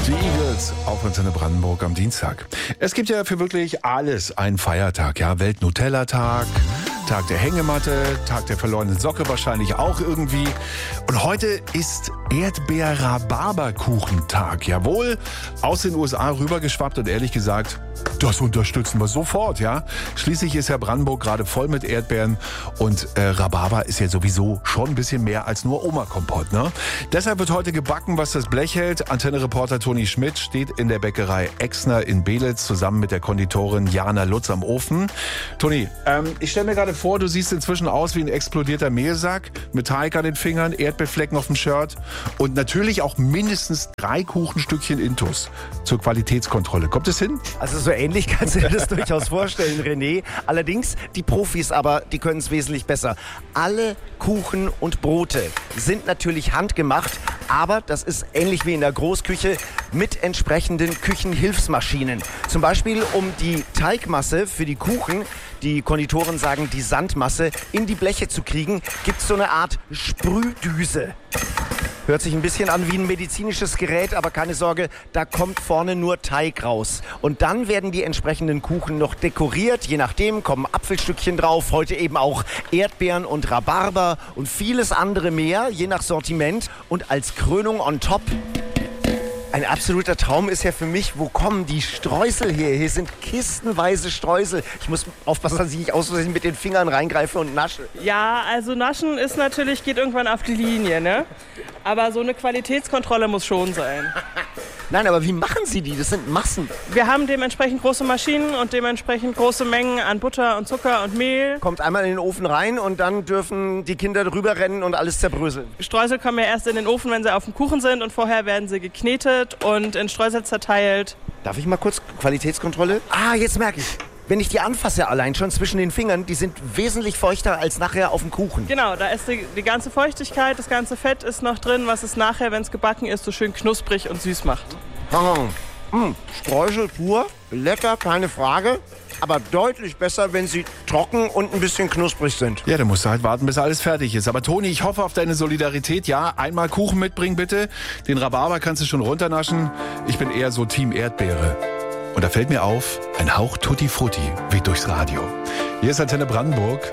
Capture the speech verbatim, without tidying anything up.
Die Eagles auf Antenne Brandenburg am Dienstag. Es gibt ja für wirklich alles einen Feiertag, ja, Welt-Nutella-Tag, Tag der Hängematte, Tag der verlorenen Socke wahrscheinlich auch irgendwie. Und heute ist Erdbeer-Rhabarberkuchentag. Jawohl, aus den U S A rübergeschwappt und ehrlich gesagt, das unterstützen wir sofort, ja. Schließlich ist ja Brandenburg gerade voll mit Erdbeeren und äh, Rhabarber ist ja sowieso schon ein bisschen mehr als nur Oma-Kompott, ne? Deshalb wird heute gebacken, was das Blech hält. Antenne-Reporter Toni Schmidt steht in der Bäckerei Exner in Belitz zusammen mit der Konditorin Jana Lutz am Ofen. Toni, ähm, ich stelle mir gerade vor, du siehst inzwischen aus wie ein explodierter Mehlsack mit Teig an den Fingern, Erdbeerflecken auf dem Shirt und natürlich auch mindestens drei Kuchenstückchen Intus zur Qualitätskontrolle. Kommt es hin? Also so ähnlich kannst du dir das durchaus vorstellen, René. Allerdings, die Profis aber, die können es wesentlich besser. Alle Kuchen und Brote sind natürlich handgemacht, aber das ist ähnlich wie in der Großküche mit entsprechenden Küchenhilfsmaschinen. Zum Beispiel, um die Teigmasse für die Kuchen, die Konditoren sagen die Sandmasse, in die Bleche zu kriegen, gibt es so eine Art Sprühdüse. Hört sich ein bisschen an wie ein medizinisches Gerät, aber keine Sorge, da kommt vorne nur Teig raus. Und dann werden die entsprechenden Kuchen noch dekoriert. Je nachdem kommen Apfelstückchen drauf, heute eben auch Erdbeeren und Rhabarber und vieles andere mehr, je nach Sortiment. Und als Krönung on top, ein absoluter Traum ist ja für mich, wo kommen die Streusel her? Hier sind kistenweise Streusel. Ich muss aufpassen, dass ich nicht aus Versehen mit den Fingern reingreife und nasche. Ja, also naschen ist natürlich, geht irgendwann auf die Linie, ne? Aber so eine Qualitätskontrolle muss schon sein. Nein, aber wie machen Sie die? Das sind Massen. Wir haben dementsprechend große Maschinen und dementsprechend große Mengen an Butter und Zucker und Mehl. Kommt einmal in den Ofen rein und dann dürfen die Kinder drüber rennen und alles zerbröseln. Streusel kommen ja erst in den Ofen, wenn sie auf dem Kuchen sind und vorher werden sie geknetet und in Streusel zerteilt. Darf ich mal kurz Qualitätskontrolle? Ah, jetzt merke ich. Wenn ich die anfasse allein schon zwischen den Fingern, die sind wesentlich feuchter als nachher auf dem Kuchen. Genau, da ist die, die ganze Feuchtigkeit, das ganze Fett ist noch drin, was es nachher, wenn es gebacken ist, so schön knusprig und süß macht. Mmh, Streusel pur, lecker, keine Frage. Aber deutlich besser, wenn sie trocken und ein bisschen knusprig sind. Ja, dann musst du halt warten, bis alles fertig ist. Aber Toni, ich hoffe auf deine Solidarität. Ja, einmal Kuchen mitbringen bitte. Den Rhabarber kannst du schon runternaschen. Ich bin eher so Team Erdbeere. Und da fällt mir auf, ein Hauch Tutti Frutti weht durchs Radio. Hier ist Antenne Brandenburg.